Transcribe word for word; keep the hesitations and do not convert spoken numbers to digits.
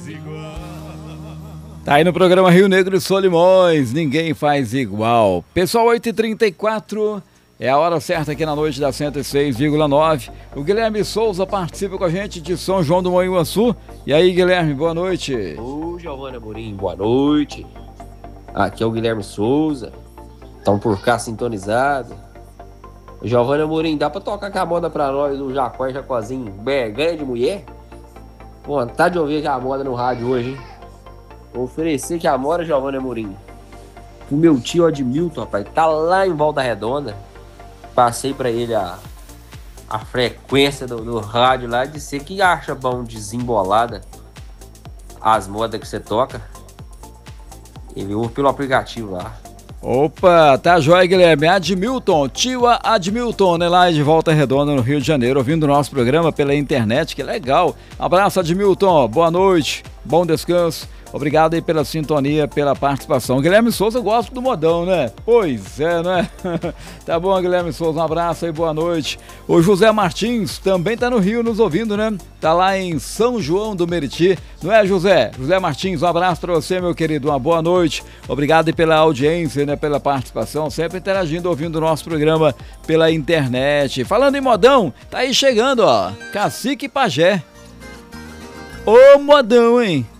Tá aí no programa Rio Negro e Solimões, ninguém faz igual. Pessoal, oito e trinta e quatro, é a hora certa aqui na noite da cento e seis vírgula nove. O Guilherme Souza participa com a gente de São João do Manhuaçu. E aí, Guilherme, boa noite. Ô, Giovana Amorim, boa noite. Aqui é o Guilherme Souza. Estamos por cá sintonizados. Giovana Amorim, dá pra tocar com a moda pra nós do Jacó e Jacozinho? Berganha de mulher? Vontade de ouvir a moda no rádio hoje, hein? Vou oferecer que a moda, Giovana Amorim, pro meu tio Admilton, rapaz, tá lá em Volta Redonda. Passei pra ele a, a frequência do, do rádio lá, de ser que acha bom desembolada as modas que você toca. Ele ouve pelo aplicativo lá. Opa, tá jóia, Guilherme. Admilton, tio Admilton, né, lá de Volta Redonda, no Rio de Janeiro, ouvindo o nosso programa pela internet, que legal. Abraço, Admilton, boa noite, bom descanso. Obrigado aí pela sintonia, pela participação. Guilherme Souza gosta do modão, né? Pois é, né? Tá bom, Guilherme Souza, um abraço aí, boa noite. O José Martins também tá no Rio nos ouvindo, né? Tá lá em São João do Meriti, não é, José? José Martins, um abraço pra você, meu querido, uma boa noite. Obrigado aí pela audiência, né? Pela participação, sempre interagindo, ouvindo o nosso programa pela internet. Falando em modão, tá aí chegando, ó, Cacique Pajé. Ô modão, hein?